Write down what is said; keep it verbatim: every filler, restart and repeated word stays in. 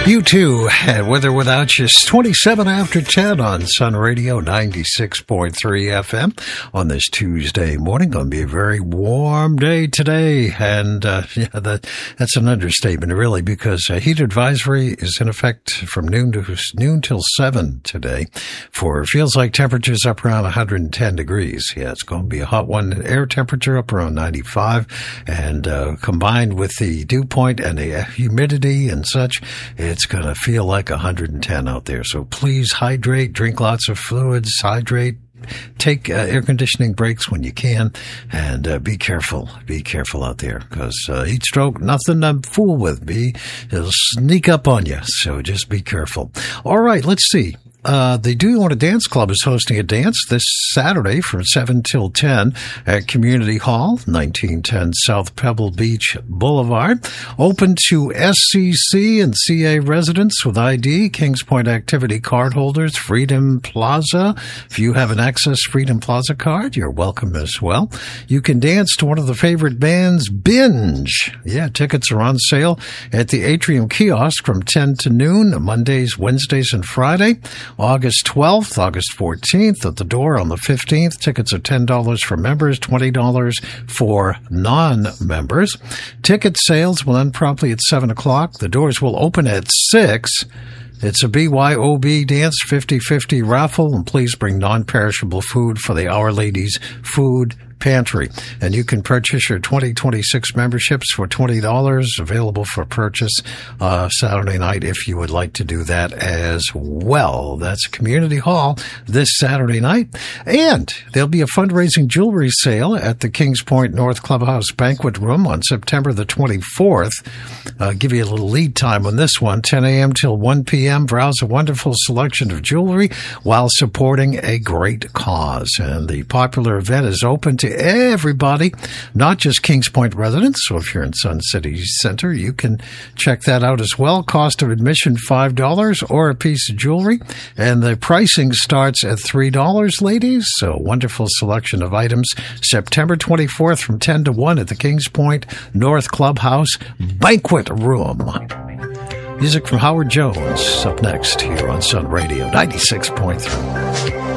You too, and with or without you, it's twenty-seven after ten on Sun Radio ninety-six point three F M on this Tuesday morning. Going to be a very warm day today, and uh, yeah, that, that's an understatement, really, because a heat advisory is in effect from noon to noon till seven today. For feels like temperatures up around one hundred ten degrees. Yeah, it's going to be a hot one. Air temperature up around ninety-five, and uh, combined with the dew point and the humidity and such, it's going to feel like one hundred ten out there. So please hydrate, drink lots of fluids, hydrate, take uh, air conditioning breaks when you can, and uh, be careful. Be careful out there, because uh, heat stroke, nothing to fool with. Be, it'll sneak up on you, so just be careful. All right, let's see. Uh, the Do You Want to Dance Club is hosting a dance this Saturday from seven till ten at Community Hall, nineteen ten South Pebble Beach Boulevard. Open to S C C and C A residents with I D, Kings Point Activity card holders, Freedom Plaza. If you have an Access Freedom Plaza card, you're welcome as well. You can dance to one of the favorite bands, Binge. Yeah, tickets are on sale at the Atrium Kiosk from ten to noon, Mondays, Wednesdays, and Friday. August twelfth, August fourteenth, at the door on the fifteenth. Tickets are ten dollars for members, twenty dollars for non-members. Ticket sales will end promptly at seven o'clock. The doors will open at six. It's a B Y O B Dance fifty-fifty raffle, and please bring non-perishable food for the Our Ladies Food Pantry. And you can purchase your twenty twenty-six memberships for twenty dollars, available for purchase uh, Saturday night if you would like to do that as well. That's Community Hall this Saturday night. And there'll be a fundraising jewelry sale at the Kings Point North Clubhouse Banquet Room on September the twenty-fourth. I'll give you a little lead time on this one, ten a.m. till one p.m. Browse a wonderful selection of jewelry while supporting a great cause. And the popular event is open to everybody, not just Kings Point residents. So if you're in Sun City Center, you can check that out as well. Cost of admission five dollars or a piece of jewelry. And the pricing starts at three dollars, ladies. So wonderful selection of items. September twenty-fourth from ten to one at the Kings Point North Clubhouse Banquet Room. Music from Howard Jones up next here on Sun Radio ninety-six point three.